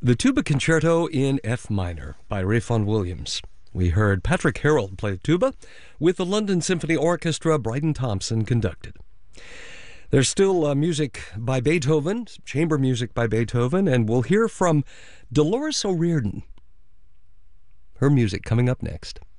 The Tuba Concerto in F minor by Ralph Vaughan Williams. We heard Patrick Harold play tuba with the London Symphony Orchestra. Bryden Thompson conducted. There's still music by Beethoven, chamber music by Beethoven, and we'll hear from Dolores O'Riordan. Her music coming up next.